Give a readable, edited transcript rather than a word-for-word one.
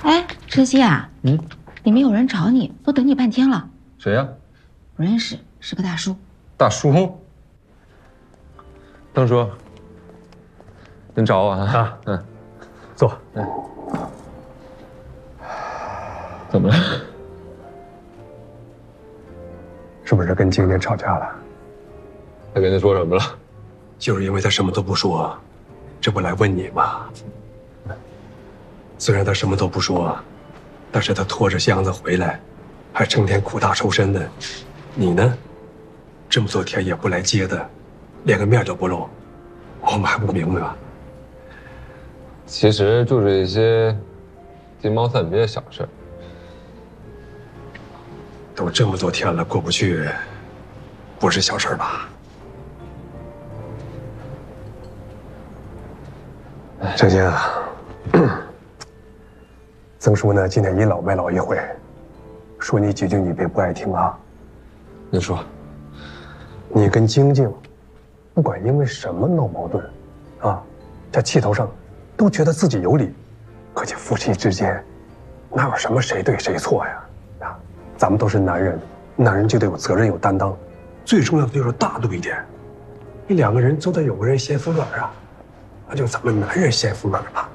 哎，晨曦啊，里面有人找你，都等你半天了。 谁呀？ 不认识，是个大叔。 大叔。邓叔，您找我啊？ 坐。 怎么了？ 是不是跟经理吵架了？ 他跟您说什么了？ 就是因为他什么都不说，这不来问你吗？虽然他什么都不说，但是他拖着箱子回来，还成天苦大仇深的。你呢？这么多天也不来接他，连个面都不露，我们还不明白吗？ 其实就是一些鸡毛蒜皮的小事。 都这么多天了，过不去，不是小事吧？郑兴啊，曾叔呢今天倚老卖老一回，说你几句你别不爱听啊。 您说， 你跟晶晶，不管因为什么闹矛盾，啊，在气头上，都觉得自己有理，可且夫妻之间，哪有什么谁对谁错呀？啊，咱们都是男人，男人就得有责任有担当，最重要的就是大度一点。你两个人都得有个人先服软啊，那就咱们男人先服软吧。